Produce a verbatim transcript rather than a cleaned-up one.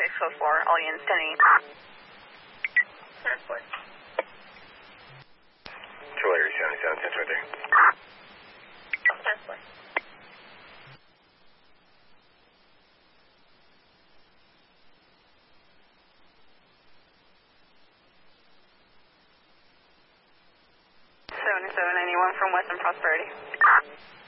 six oh four, all units standing. Transport. Tulare seventy-seven, ten twenty-three. Transport. seventy-seven ninety-one from Western Prosperity.